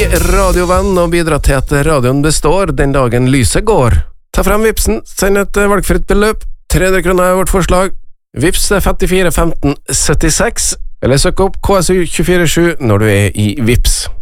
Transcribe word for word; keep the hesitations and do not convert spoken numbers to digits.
radiovenn og bidra til at radioen består den dagen lyset går. Ta frem Vipsen, send et valgfritt beløp, tre hundre kroner er vårt forslag. Vips er femtifire femten syttiseks, eller søk opp K S U to fire sju når du er i Vips.